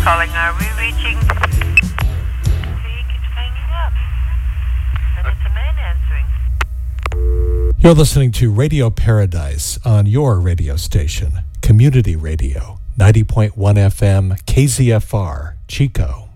calling. Are we reaching? He keeps hanging up. And it's a man answering. You're listening to Radio Paradise on your radio station, Community Radio, 90.1 FM, KZFR, Chico.